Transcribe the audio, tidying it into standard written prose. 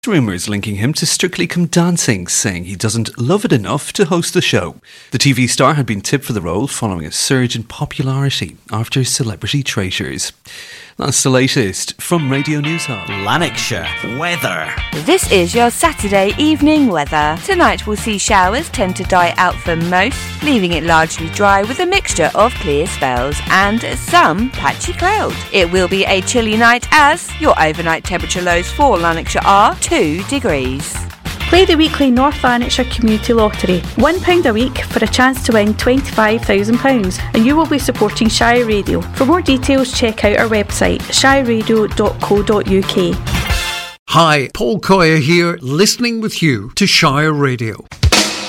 Rumours linking him to Strictly Come Dancing, saying he doesn't love it enough to host the show. The TV star had been tipped for the role following a surge in popularity after Celebrity Traitors. That's the latest from Radio News Hub. Lanarkshire weather. This is your Saturday evening weather. Tonight we'll see showers tend to die out for most, leaving it largely dry with a mixture of clear spells and some patchy cloud. It will be a chilly night as your overnight temperature lows for Lanarkshire are 2 degrees. Play the weekly North Lanarkshire Community Lottery. £1 a week for a chance to win £25,000 and you will be supporting Shire Radio. For more details, check out our website shireradio.co.uk. Hi, Paul Coyer here, listening with you to Shire Radio.